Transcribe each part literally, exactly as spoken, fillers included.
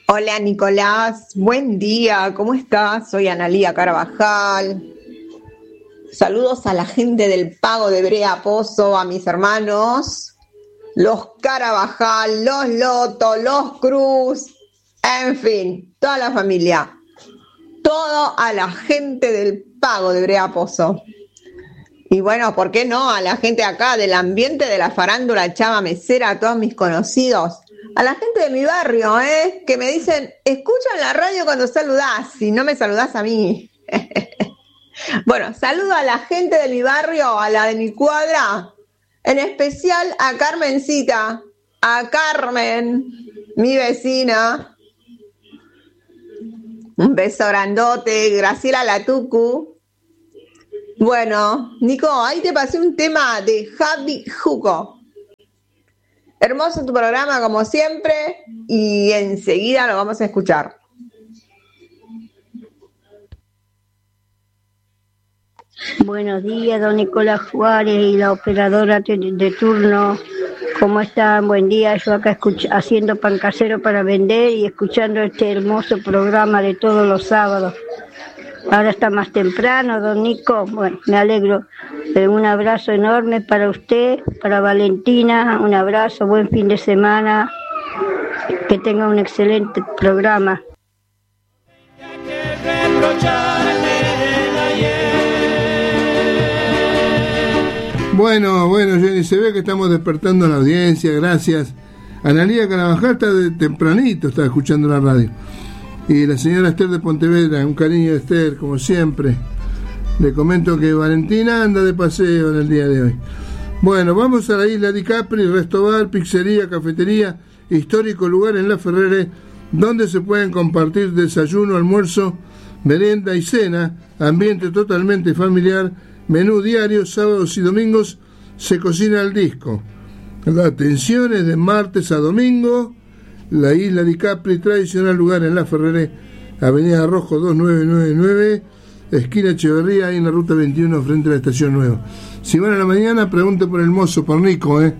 Hola Nicolás, buen día, ¿cómo estás? Soy Analía Carabajal. Saludos a la gente del Pago de Brea Pozo, a mis hermanos, los Carabajal, los Loto, los Cruz, en fin, toda la familia. Todo a la gente del Pago de Brea Pozo. Y bueno, ¿por qué no? A la gente acá del ambiente de la farándula Chava Mesera, a todos mis conocidos. A la gente de mi barrio, ¿eh? Que me dicen, escuchan la radio cuando saludás, y no me saludás a mí. Bueno, saludo a la gente de mi barrio, a la de mi cuadra, en especial a Carmencita, a Carmen, mi vecina. Un beso grandote, Graciela Latucu. Bueno, Nico, ahí te pasé un tema de Javi Jugo. Hermoso tu programa como siempre y enseguida lo vamos a escuchar. Buenos días, don Nicolás Juárez y la operadora de, de turno. ¿Cómo están? Buen día. Yo acá escuch- haciendo pan casero para vender y escuchando este hermoso programa de todos los sábados. Ahora está más temprano, don Nico. Bueno, me alegro. Eh, un abrazo enorme para usted, para Valentina. Un abrazo, buen fin de semana. Que tenga un excelente programa. Bueno, bueno, Jenny, se ve que estamos despertando a la audiencia, gracias. Analía Carabajal está de tempranito, está escuchando la radio. Y la señora Esther de Pontevedra, un cariño de Esther, como siempre. Le comento que Valentina anda de paseo en el día de hoy. Bueno, vamos a la isla di Capri, restobar, pizzería, cafetería, histórico lugar en La Ferrere, donde se pueden compartir desayuno, almuerzo, merienda y cena, ambiente totalmente familiar, menú diario, sábados y domingos, se cocina al disco. La atención es de martes a domingo. La isla di Capri, tradicional lugar en La Ferrere, Avenida Rojo dos mil novecientos noventa y nueve, esquina Echeverría, ahí en la ruta veintiuno, frente a la estación nueva. Si van a la mañana, pregunte por el mozo, por Nico, ¿eh?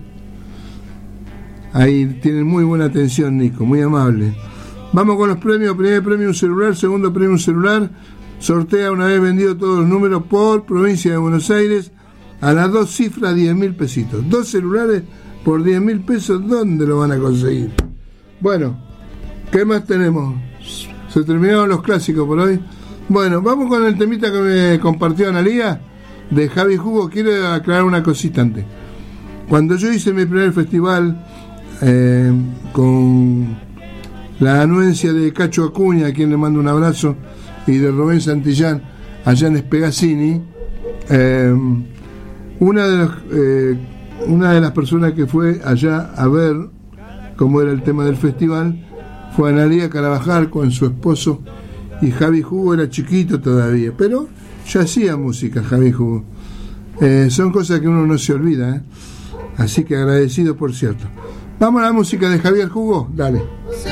Ahí tienen muy buena atención, Nico, muy amable. Vamos con los premios. Primer premio un celular, segundo premio un celular. Sortea una vez vendido todos los números por provincia de Buenos Aires a las dos cifras, diez mil pesitos. Dos celulares por diez mil pesos, ¿dónde lo van a conseguir? Bueno, ¿qué más tenemos? Se terminaron los clásicos por hoy. Bueno, vamos con el temita que me compartió Analía de Javi Jugo. Quiero aclarar una cosita antes. Cuando yo hice mi primer festival eh, con la anuencia de Cacho Acuña, a quien le mando un abrazo, y de Rubén Santillán, allá en Espegazzini, eh, una de los, eh, una de las personas que fue allá a ver cómo era el tema del festival fue Analía Carabajal con su esposo, y Javi Jugo era chiquito todavía, pero ya hacía música Javi Jugo. Eh, son cosas que uno no se olvida, ¿eh? Así que agradecido, por cierto. Vamos a la música de Javier Jugo, dale.